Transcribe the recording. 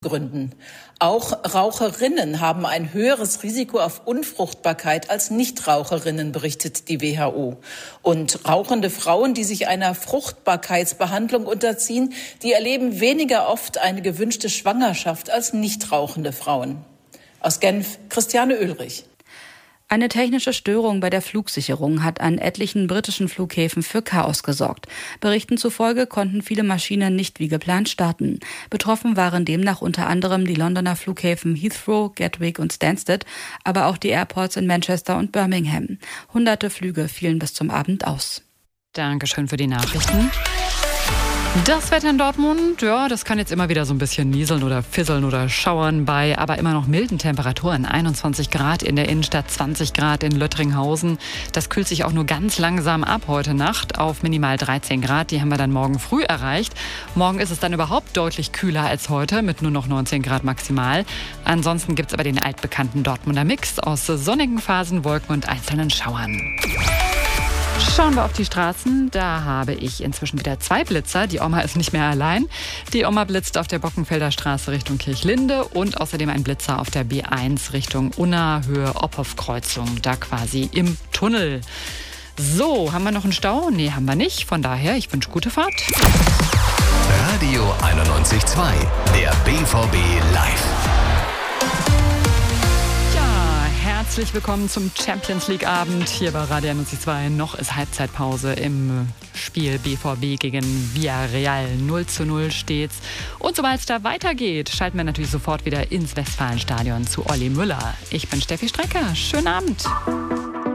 Gründen. Auch Raucherinnen haben ein höheres Risiko auf Unfruchtbarkeit als Nichtraucherinnen, berichtet die WHO. Und rauchende Frauen, die sich einer Fruchtbarkeitsbehandlung unterziehen, die erleben weniger oft eine gewünschte Schwangerschaft als nichtrauchende Frauen. Aus Genf, Christiane Oehlrich. Eine technische Störung bei der Flugsicherung hat an etlichen britischen Flughäfen für Chaos gesorgt. Berichten zufolge konnten viele Maschinen nicht wie geplant starten. Betroffen waren demnach unter anderem die Londoner Flughäfen Heathrow, Gatwick und Stansted, aber auch die Airports in Manchester und Birmingham. Hunderte Flüge fielen bis zum Abend aus. Dankeschön für die Nachrichten. Das Wetter in Dortmund, ja, das kann jetzt immer wieder so ein bisschen nieseln oder fisseln oder schauern bei aber immer noch milden Temperaturen. 21 Grad in der Innenstadt, 20 Grad in Löttringhausen. Das kühlt sich auch nur ganz langsam ab heute Nacht auf minimal 13 Grad. Die haben wir dann morgen früh erreicht. Morgen ist es dann überhaupt deutlich kühler als heute mit nur noch 19 Grad maximal. Ansonsten gibt es aber den altbekannten Dortmunder Mix aus sonnigen Phasen, Wolken und einzelnen Schauern. Schauen wir auf die Straßen. Da habe ich inzwischen wieder 2 Blitzer. Die Oma ist nicht mehr allein. Die Oma blitzt auf der Bockenfelder Straße Richtung Kirchlinde und außerdem ein Blitzer auf der B1 Richtung Unna, Höhe Ophoff-Kreuzung, da quasi im Tunnel. So, haben wir noch einen Stau? Nee, haben wir nicht. Von daher, ich wünsche gute Fahrt. Radio 91.2, der BVB Live. Herzlich willkommen zum Champions League Abend hier bei Radio 91.2. Noch ist Halbzeitpause im Spiel BVB gegen Villarreal. 0:0 steht's. Und sobald es da weitergeht, schalten wir natürlich sofort wieder ins Westfalenstadion zu Olli Müller. Ich bin Steffi Strecker. Schönen Abend.